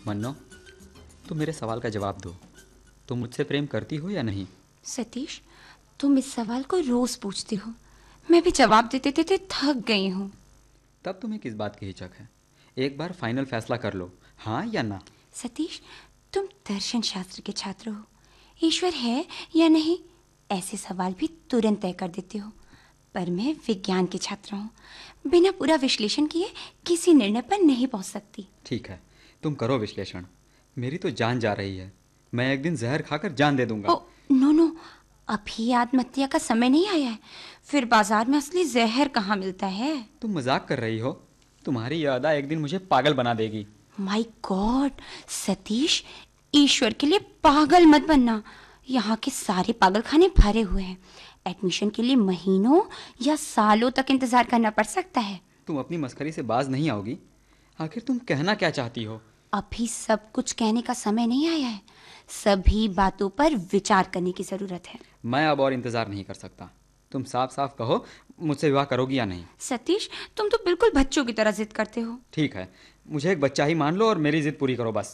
मन्नो, तुम मेरे सवाल का जवाब दो। तुम मुझसे प्रेम करती हो या नहीं? सतीश, तुम इस सवाल को रोज पूछते हो। मैं भी जवाब देते देते थक गई हूँ। तब तुम्हें किस बात की हिचक है? एक बार फाइनल फैसला कर लो, हाँ या ना। सतीश, तुम दर्शन शास्त्र के छात्र हो। ईश्वर है या नहीं, ऐसे सवाल भी तुरंत तय कर देते हो। पर मैं विज्ञान के छात्र हूँ, बिना पूरा विश्लेषण किए किसी निर्णय पर नहीं पहुँच सकती। ठीक है, तुम करो विश्लेषण। मेरी तो जान जा रही है। मैं एक दिन जहर खाकर जान दे दूंगा। ओ नो नो, अभी आत्महत्या का समय नहीं आया है। फिर बाजार में असली जहर कहाँ मिलता है। तुम मजाक कर रही हो। तुम्हारी यह अदा एक दिन मुझे पागल बना देगी। माय गॉड सतीश, ईश्वर के लिए पागल मत बनना। यहाँ के सारे पागलखाने भरे हुए हैं। एडमिशन के लिए महीनों या सालों तक इंतजार करना पड़ सकता है। तुम अपनी मस्करी से बाज नहीं आओगी। आखिर तुम कहना क्या चाहती हो? अभी सब कुछ कहने का समय नहीं आया है। सभी बातों पर विचार करने की जरूरत है। मैं अब और इंतजार नहीं कर सकता। तुम साफ साफ कहो, मुझसे विवाह करोगी या नहीं? सतीश, तुम तो बिल्कुल बच्चों की तरह जिद करते हो। ठीक है, मुझे एक बच्चा ही मान लो और मेरी जिद पूरी करो बस।